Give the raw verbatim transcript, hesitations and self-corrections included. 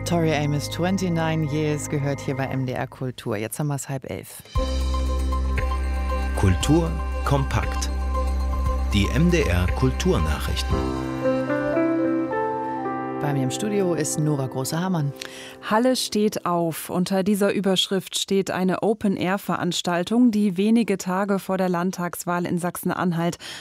Tori Amos, neunundzwanzig Years, gehört hier bei M D R Kultur. Jetzt haben wir es halb elf. Kultur kompakt. Die M D R Kulturnachrichten. Bei mir im Studio ist Nora Große-Hamann. Halle steht auf. Unter dieser Überschrift steht eine Open-Air-Veranstaltung, die wenige Tage vor der Landtagswahl in Sachsen-Anhalt